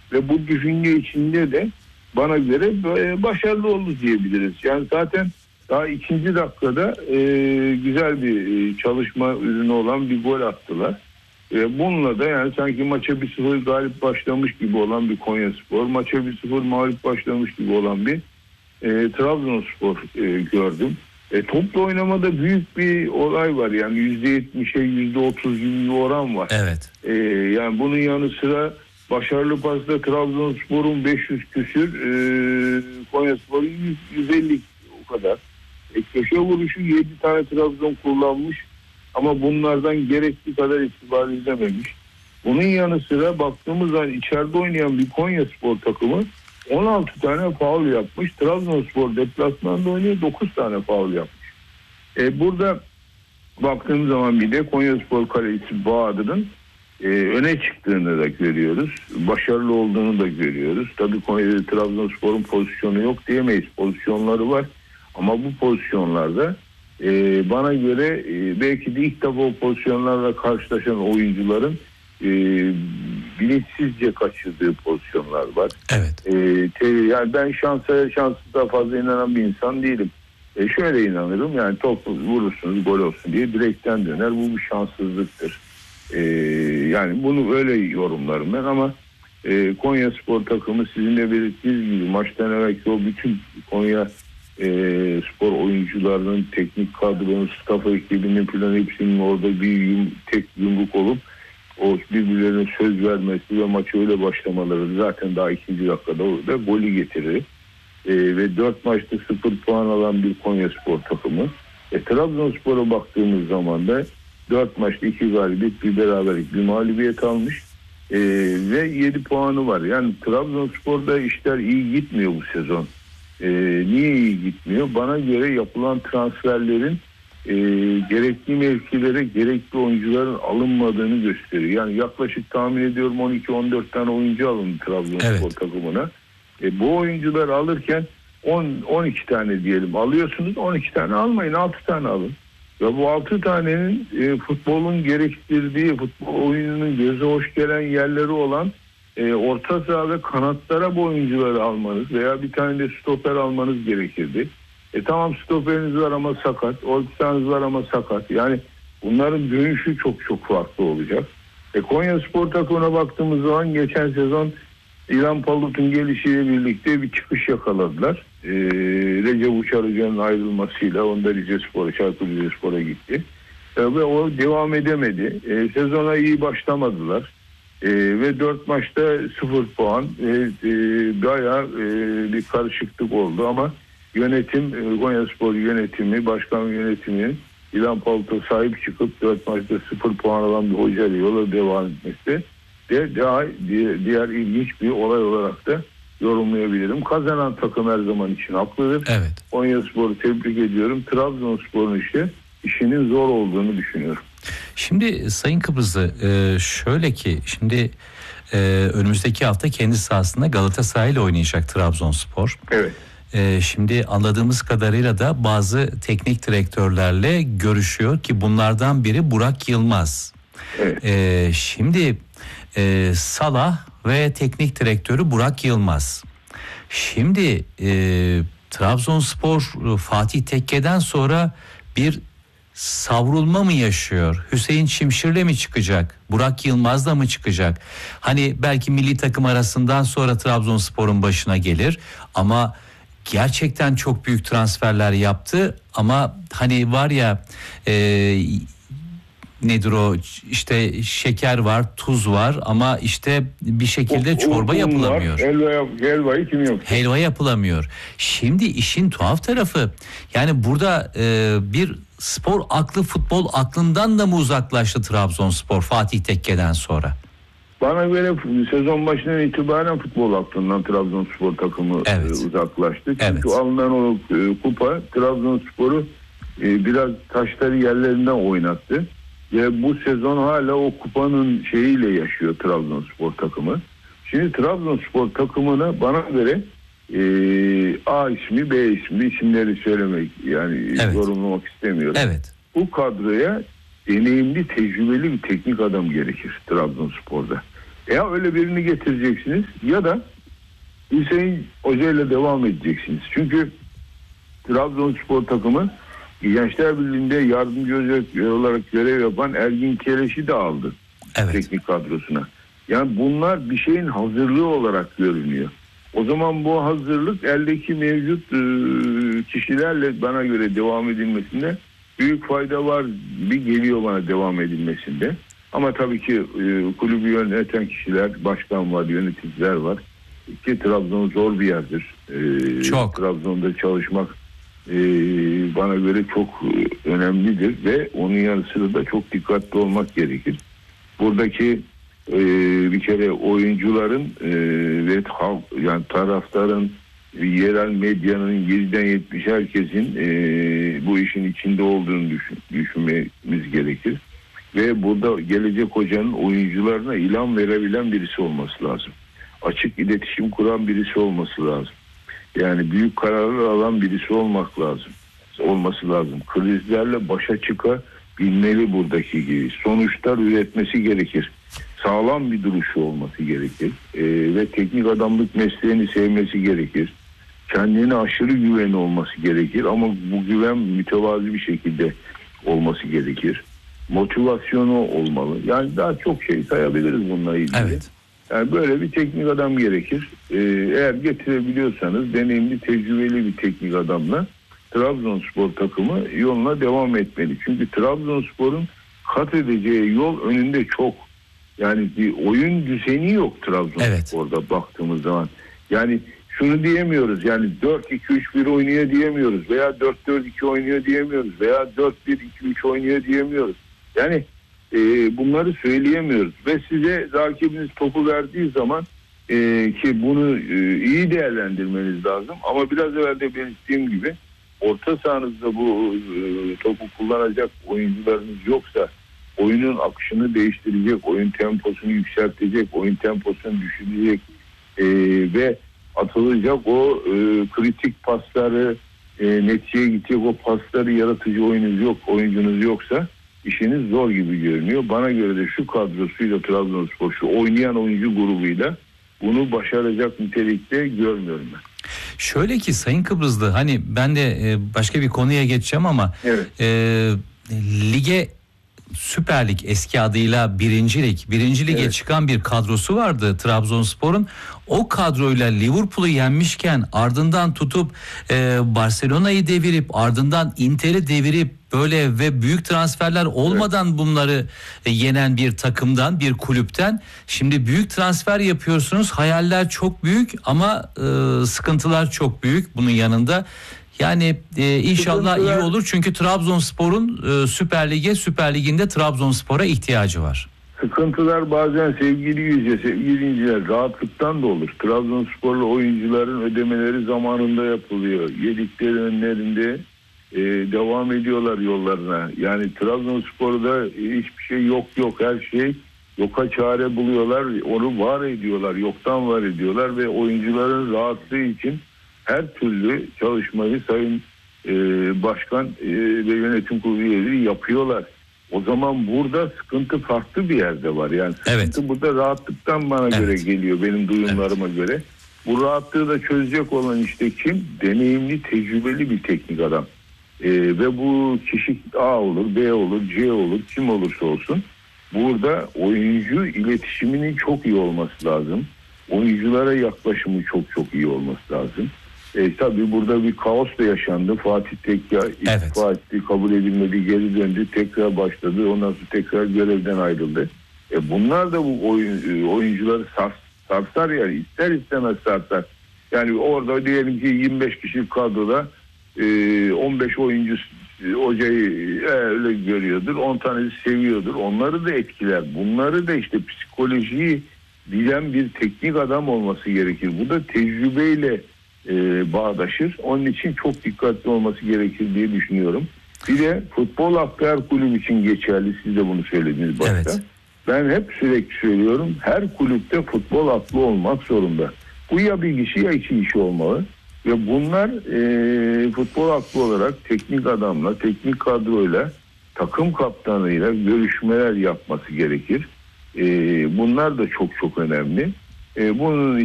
ve bu düşünce içinde de bana göre başarılı oldu diyebiliriz. Yani zaten daha 2. dakikada güzel bir çalışma ürünü olan bir gol attılar. Bununla da yani sanki maça 1-0 galip başlamış gibi olan bir Konyaspor, maça 1-0 mağlup başlamış gibi olan bir Trabzonspor gördüm. Topla oynamada büyük bir olay var. Yani %70'e %30 gibi bir oran var. Evet. Yani bunun yanı sıra başarılı pasda Trabzonspor'un 500 küsür, Konyaspor'un 150 o kadar. Köşe vuruşu 7 tane Trabzon kullanmış ama bunlardan gerektiği kadar itibar edilememiş. Bunun yanı sıra baktığımız zaman içeride oynayan bir Konyaspor takımı 16 tane faul yapmış. Trabzonspor deplasmanda oynuyor, 9 tane faul yapmış. Burada baktığımız zaman bir de Konyaspor kalecisi Bahadır'ın öne çıktığını da görüyoruz. Başarılı olduğunu da görüyoruz. Tabii Trabzonspor'un pozisyonu yok diyemeyiz. Pozisyonları var. Ama bu pozisyonlarda bana göre belki de ilk defa o pozisyonlarla karşılaşan oyuncuların bilinçsizce kaçırdığı pozisyonlar var. Evet. Yani ben şanssızlığa fazla inanan bir insan değilim. Şöyle inanırım, yani top vurursunuz gol olsun diye direkten döner. Bu bir şanssızlıktır. Yani bunu öyle yorumlarım ben ama Konyaspor takımı sizin de belirttiğiniz gibi maçtan evvelki o bütün Konya spor oyuncularının, teknik kadronun, staff ekibinin falan hepsinin orada tek yumruk olup o birbirlerine söz vermesi ve maçı öyle başlamaları zaten daha 2. dakikada orada golü getirir. Ve 4 maçta 0 puan alan bir Konyaspor takımı. Trabzonspor'a baktığımız zaman da 4 maçta 2 galibiyet, bir beraberlik, bir mağlubiyet almış. Ve 7 puanı var. Yani Trabzonspor'da işler iyi gitmiyor bu sezon. Niye iyi gitmiyor? Bana göre yapılan transferlerin gerekli mevkilere gerekli oyuncuların alınmadığını gösteriyor. Yani yaklaşık tahmin ediyorum 12-14 tane oyuncu alındı Trabzonspor takımına. Bu oyuncular alırken 12 tane diyelim alıyorsunuz, 12 tane almayın, 6 tane alın. Ve bu 6 tanenin futbolun gerektirdiği, futbol oyununun göze hoş gelen yerleri olan orta saha ve kanatlara bu oyuncuları almanız veya bir tane de stoper almanız gerekirdi. Tamam, stoperiniz var ama sakat, orta sahanız var ama sakat. Yani bunların dönüşü çok farklı olacak. Konyaspor takımına baktığımız zaman geçen sezon İlhan Palut'un gelişiyle birlikte bir çıkış yakaladılar. Recep Uçar Hoca'nın ayrılmasıyla onda Çaykur Rizespor'a gitti. Ve o devam edemedi. Sezona iyi başlamadılar. Ve 4 maçta 0 puan. Bayağı bir karışıklık oldu ama yönetim, Konyaspor yönetimi, başkan yönetiminin İlhan Palut'a sahip çıkıp 4 maçta 0 puan alan bir hocayla yola devam etmesi diğer ilginç bir olay olarak da yorumlayabilirim. Kazanan takım her zaman için haklıdır. Evet. Konyaspor'u tebrik ediyorum. Trabzonspor'un işinin zor olduğunu düşünüyorum. Şimdi Sayın Kıbrıslı, şöyle ki şimdi önümüzdeki hafta kendi sahasında Galatasaray ile oynayacak Trabzonspor. Evet. Şimdi anladığımız kadarıyla da bazı teknik direktörlerle görüşüyor ki bunlardan biri Burak Yılmaz. Evet. Şimdi Salah ve teknik direktörü Burak Yılmaz. Şimdi Trabzonspor Fatih Tekke'den sonra bir savrulma mı yaşıyor? Hüseyin Çimşir'le mi çıkacak? Burak Yılmaz'la mı çıkacak? Hani belki milli takım arasından sonra Trabzonspor'un başına gelir ama gerçekten çok büyük transferler yaptı ama hani var ya nedir o, işte şeker var, tuz var ama işte bir şekilde çorba yapılamıyor. Helvayı kim yapıyor? Helva yapılamıyor. Şimdi işin tuhaf tarafı, yani burada bir spor aklı futbol aklından da mı uzaklaştı Trabzonspor Fatih Tekke'den sonra? Bana göre sezon başından itibaren futbol aklından Trabzonspor takımı uzaklaştı. Çünkü alınan o kupa Trabzonspor'u biraz taşları yerlerinden oynattı. Ve bu sezon hala o kupanın şeyiyle yaşıyor Trabzonspor takımı. Şimdi Trabzonspor takımına bana göre A ismi, B ismi, isimleri söylemek yani yorumlamak istemiyorum. Evet. Bu kadroya deneyimli, tecrübeli bir teknik adam gerekir Trabzonspor'da. Ya öyle birini getireceksiniz ya da Hüseyin Hoca ile devam edeceksiniz. Çünkü Trabzonspor takımı Gençler Birliği'nde yardımcı hoca olarak görev yapan Ergin Keleş'i de aldı. Evet. Teknik kadrosuna. Yani bunlar bir şeyin hazırlığı olarak görünüyor. O zaman bu hazırlık eldeki mevcut kişilerle bana göre devam edilmesinde büyük fayda var. Bir geliyor bana devam edilmesinde. Ama tabii ki kulübü yöneten kişiler, başkan var, yöneticiler var. Ki Trabzon zor bir yerdir. Çok. Trabzon'da çalışmak bana göre çok önemlidir ve onun yanı sıra da çok dikkatli olmak gerekir. Buradaki bir kere oyuncuların ve yani taraftarın, yerel medyanın 7'den 70 herkesin bu işin içinde olduğunu düşünmemiz gerekir. Ve burada gelecek hocanın oyuncularına ilham verebilen birisi olması lazım. Açık iletişim kuran birisi olması lazım. Yani büyük kararlar alan birisi olması lazım. Krizlerle başa çıkabilmeli buradaki gibi. Sonuçlar üretmesi gerekir. Sağlam bir duruşu olması gerekir. Ve teknik adamlık mesleğini sevmesi gerekir. Kendine aşırı güveni olması gerekir. Ama bu güven mütevazi bir şekilde olması gerekir. Motivasyonu olmalı. Yani daha çok şey sayabiliriz bununla ilgili. Evet. Yani böyle bir teknik adam gerekir. Eğer getirebiliyorsanız deneyimli, tecrübeli bir teknik adamla Trabzonspor takımı yoluna devam etmeli. Çünkü Trabzonspor'un kat edeceği yol önünde çok. Yani bir oyun düzeni yok Trabzonspor'da evet. Baktığımız zaman. Yani şunu diyemiyoruz. Yani 4-2-3-1 oynuyor diyemiyoruz. Veya 4-4-2 oynuyor diyemiyoruz. Veya 4-1-2-3 oynuyor diyemiyoruz. Yani bunları söyleyemiyoruz. Ve size rakibiniz topu verdiği zaman ki bunu iyi değerlendirmeniz lazım. Ama biraz evvel de belirttiğim gibi orta sahanızda bu topu kullanacak oyuncularınız yoksa oyunun akışını değiştirecek, oyun temposunu yükseltecek, oyun temposunu düşürecek ve atılacak o kritik pasları, neticeye gidecek o pasları yaratıcı oyuncunuz yoksa işiniz zor gibi görünüyor. Bana göre de şu kadrosuyla Trabzonspor, şu oynayan oyuncu grubuyla bunu başaracak nitelikte görmüyorum ben. Şöyle ki Sayın Kıbrıslı, hani ben de başka bir konuya geçeceğim ama evet. Lige Süper Lig eski adıyla Birinci Lig'e evet. çıkan bir kadrosu vardı Trabzonspor'un. O kadroyla Liverpool'u yenmişken ardından tutup Barcelona'yı devirip ardından Inter'i devirip böyle ve büyük transferler olmadan evet. bunları yenen bir takımdan, bir kulüpten şimdi büyük transfer yapıyorsunuz. Hayaller çok büyük ama sıkıntılar çok büyük bunun yanında. Yani inşallah iyi olur çünkü Trabzonspor'un Süper Lig'inde Trabzonspor'a ihtiyacı var. Sıkıntılar bazen sevgili dinciler rahatlıktan da olur. Trabzonsporlu oyuncuların ödemeleri zamanında yapılıyor. Yedikleri önlerinde devam ediyorlar yollarına. Yani Trabzonspor'da hiçbir şey yok her şey yoka çare buluyorlar. Onu var ediyorlar, yoktan var ediyorlar ve oyuncuların rahatlığı için her türlü çalışmayı Sayın Başkan ve yönetim kurulu üyeleri yapıyorlar. O zaman burada sıkıntı farklı bir yerde var. Yani sıkıntı evet. burada rahatlıktan bana evet. göre geliyor, benim duyumlarıma evet. göre. Bu rahatlığı da çözecek olan işte kim? Deneyimli, tecrübeli bir teknik adam. Ve bu kişi A olur, B olur, C olur, kim olursa olsun. Burada oyuncu iletişiminin çok iyi olması lazım. Oyunculara yaklaşımı çok iyi olması lazım. Tabii burada bir kaos da yaşandı. Fatih Tekke evet. Fatih kabul edilmedi, geri döndü, tekrar başladı. Ondan sonra tekrar görevden ayrıldı. Bunlar da bu oyuncuları sarsar yani ister istemez sarsar. Yani orada diyelim ki 25 kişilik kadroda 15 oyuncu hocayı öyle görüyordur. 10 tanesi seviyordur. Onları da etkiler. Bunları da işte psikolojiyi bilen bir teknik adam olması gerekir. Bu da tecrübeyle bağdaşır. Onun için çok dikkatli olması gerekir diye düşünüyorum. Bir de futbol hakkı her kulüp için geçerli. Siz de bunu söylediniz başta. Evet. Ben hep sürekli söylüyorum. Her kulüpte futbol aklı olmak zorunda. Bu ya bir kişi ya iki kişi olmalı. Ve bunlar futbol aklı olarak teknik adamla, teknik kadroyla, takım kaptanıyla görüşmeler yapması gerekir. Bunlar da çok çok önemli. Bunun